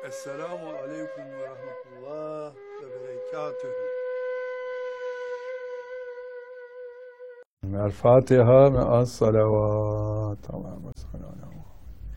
Esselamu aleyküm ve rahmetullah ve berekatühü. El Fatiha me'as salavat. Allahümme salli ala